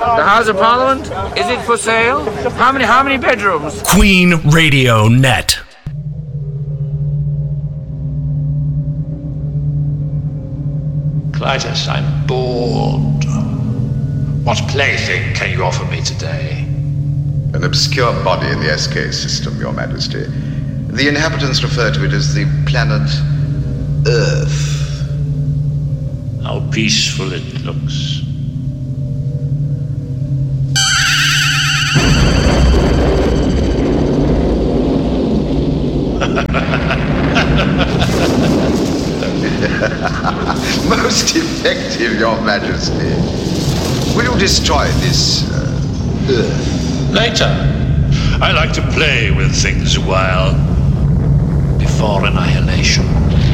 The House of Parliament? Is it for sale? How many bedrooms? Queen Radio Net. Clytus, I'm bored. What plaything can you offer me today? An obscure body in the SK system, Your Majesty. The inhabitants refer to it as the planet Earth. How peaceful it looks. Most effective, Your Majesty. Will you destroy this Earth? Later. I like to play with things a while. Before annihilation.